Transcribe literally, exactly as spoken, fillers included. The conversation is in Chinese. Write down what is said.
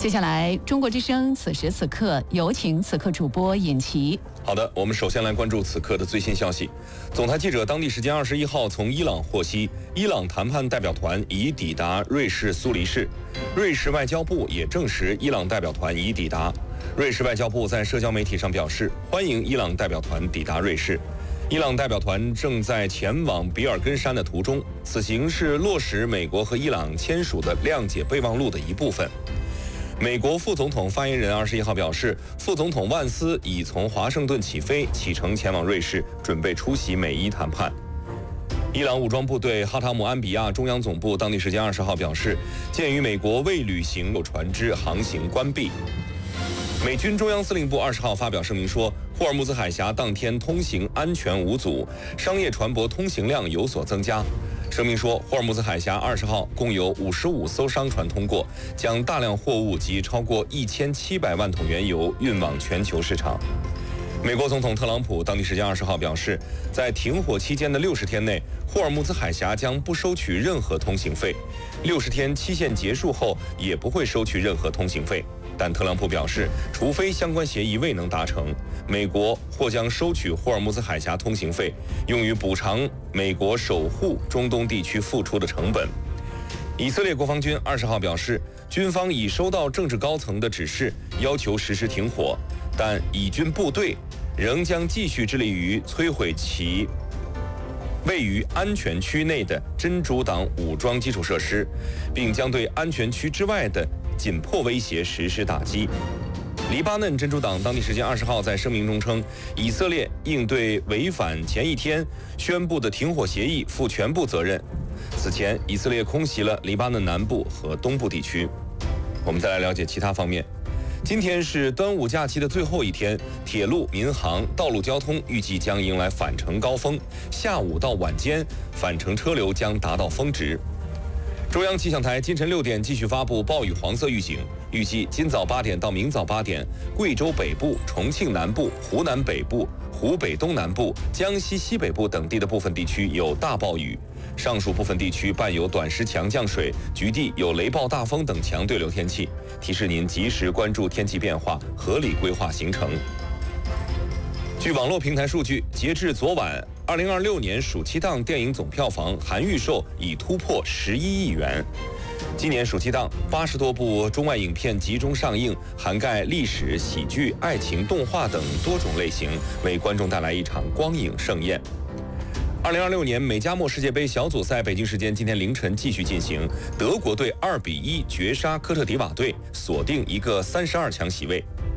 接下来，中国之声此时此刻有请此刻主播尹奇。 好的，我们首先来关注此刻的最新消息。总台记者当地时间二十一号从伊朗获悉，伊朗谈判代表团已抵达瑞士苏黎世。瑞士外交部也证实，伊朗代表团已抵达。瑞士外交部在社交媒体上表示，欢迎伊朗代表团抵达瑞士。伊朗代表团正在前往比尔根山的途中，此行是落实美国和伊朗签署的谅解备忘录的一部分。美国副总统发言人二十一号表示，副总统万斯已从华盛顿起飞，启程前往瑞士，准备出席美伊谈判。伊朗武装部队哈塔姆安比亚中央总部当地时间二十号表示，鉴于美国未履行有船只航行关闭。美军中央司令部二十号发表声明说，霍尔木兹海峡当天通行安全无阻，商业船舶通行量有所增加。声明说，霍尔木兹海峡二十号共有五十五艘商船通过，将大量货物及超过一千七百万桶原油运往全球市场。美国总统特朗普当地时间二十号表示，在停火期间的六十天内，霍尔木兹海峡将不收取任何通行费，六十天期限结束后也不会收取任何通行费。但特朗普表示，除非相关协议未能达成，美国或将收取霍尔木兹海峡通行费，用于补偿美国守护中东地区付出的成本。以色列国防军二十号表示，军方已收到政治高层的指示，要求实施停火，但以军部队仍将继续致力于摧毁其位于安全区内的真主党武装基础设施，并将对安全区之外的紧迫威胁实施打击。黎巴嫩真主党当地时间二十号在声明中称，以色列应对违反前一天宣布的停火协议负全部责任。此前，以色列空袭了黎巴嫩南部和东部地区。我们再来了解其他方面。今天是端午假期的最后一天，铁路、民航、道路交通预计将迎来返程高峰，下午到晚间返程车流将达到峰值。中央气象台今晨六点继续发布暴雨黄色预警，预计今早八点到明早八点，贵州北部、重庆南部、湖南北部、湖北东南部、江西西北部等地的部分地区有大暴雨，上述部分地区伴有短时强降水，局地有雷暴大风等强对流天气，提示您及时关注天气变化，合理规划行程。据网络平台数据，截至昨晚，二零二六年暑期档电影总票房含预售已突破十一亿元。今年暑期档，八十多部中外影片集中上映，涵盖历史、喜剧、爱情、动画等多种类型，为观众带来一场光影盛宴。二零二六年美加墨世界杯小组赛北京时间今天凌晨继续进行，德国队二比一绝杀科特迪瓦队，锁定一个三十二强席位。